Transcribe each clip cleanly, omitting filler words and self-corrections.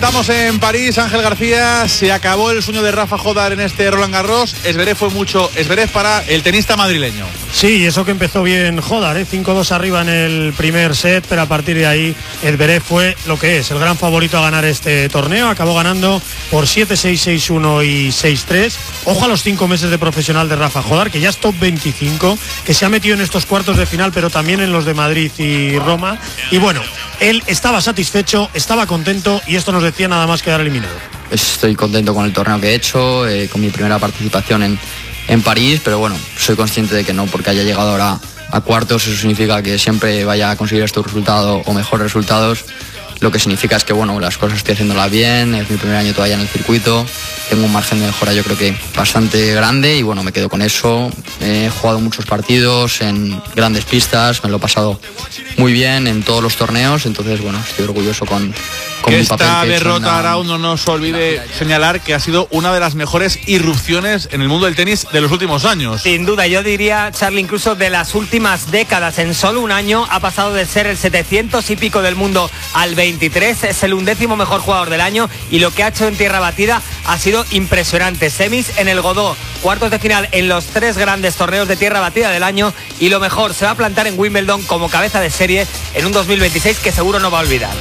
Estamos en París, Ángel García, se acabó el sueño de Rafa Jodar en este Roland Garros. Esberet fue mucho Esberet para el tenista madrileño. Sí, eso que empezó bien Jodar, 5-2 arriba en el primer set, pero a partir de ahí Esberet fue lo que es, el gran favorito a ganar este torneo. Acabó ganando por 7-6, 6-1 y 6-3. Ojo a los 5 meses de profesional de Rafa Jodar, que ya es top 25, que se ha metido en estos cuartos de final, pero también en los de Madrid y Roma. Y bueno, él estaba satisfecho, estaba contento y esto nos decía nada más quedar eliminado. Estoy contento con el torneo que he hecho, con mi primera participación en París, pero bueno, soy consciente de que no porque haya llegado ahora a cuartos, eso significa que siempre vaya a conseguir estos resultados o mejores resultados. Lo que significa es que bueno, las cosas estoy haciéndolas bien, es mi primer año todavía en el circuito, tengo un margen de mejora yo creo que bastante grande y bueno, me quedo con eso. He jugado muchos partidos en grandes pistas, me lo he pasado muy bien en todos los torneos, entonces bueno, estoy orgulloso con mi papel. Esta derrota, Arau, no nos olvide señalar que ha sido una de las mejores irrupciones en el mundo del tenis de los últimos años. Sin duda, yo diría, Charlie, incluso de las últimas décadas. En solo un año ha pasado de ser el 700 y pico del mundo al 23, es el 11º mejor jugador del año y lo que ha hecho en tierra batida ha sido impresionante. Semis en el Godó, cuartos de final en los 3 grandes torneos de tierra batida del año y lo mejor, se va a plantar en Wimbledon como cabeza de serie en un 2026 que seguro no va a olvidar.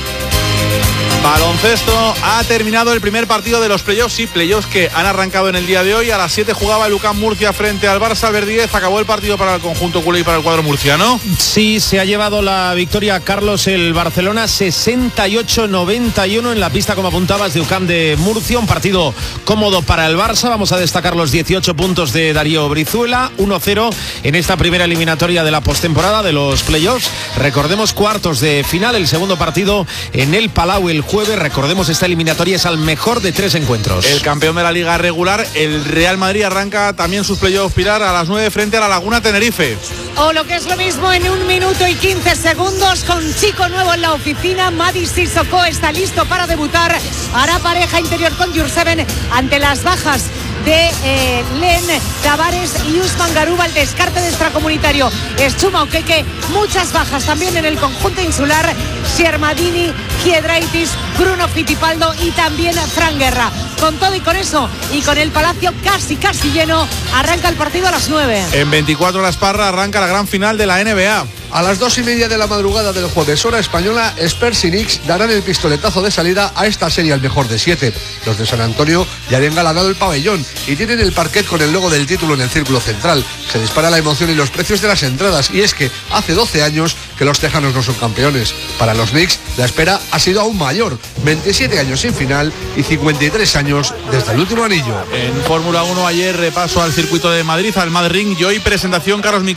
Baloncesto, ha terminado el primer partido de los playoffs, sí, playoffs que han arrancado en el día de hoy. A las 7 jugaba el UCAM Murcia frente al Barça Verdiez. Acabó el partido para el conjunto culé y para el cuadro murciano. Sí, se ha llevado la victoria Carlos el Barcelona 68-91 en la pista, como apuntabas, de UCAM de Murcia. Un partido cómodo para el Barça. Vamos a destacar los 18 puntos de Darío Brizuela, 1-0 en esta primera eliminatoria de la postemporada de los playoffs. Recordemos, cuartos de final, el segundo partido en el Palau el jueves. Recordemos, esta eliminatoria es al mejor de 3 encuentros. El campeón de la liga regular, el Real Madrid, arranca también sus playoffs, Pilar, a las 9 frente a la Laguna Tenerife. O lo que es lo mismo, en 1 minuto y 15 segundos, con chico nuevo en la oficina, Madi Sissoko está listo para debutar. Hará pareja interior con Jurseven ante las bajas de Len Tavares y Usman Garuba, el descarte de extracomunitario es Chuma Okeke. Muchas bajas también en el conjunto insular: Siermadini, Giedraitis, Bruno Fittipaldo y también Fran Guerra. Con todo y con eso, y con el Palacio casi lleno, arranca el partido a las 9. En 24 horas Parra arranca la gran final de la NBA. A las 2:30 de la madrugada del jueves, hora española, Spurs y Knicks darán el pistoletazo de salida a esta serie al mejor de 7. Los de San Antonio ya han engalanado el pabellón y tienen el parquet con el logo del título en el círculo central. Se dispara la emoción y los precios de las entradas, y es que hace 12 años que los tejanos no son campeones. Para los Knicks, la espera ha sido aún mayor: 27 años sin final y 53 años desde el último anillo. En Fórmula 1 ayer repaso al circuito de Madrid, al Madrid Ring, y hoy presentación, Carlos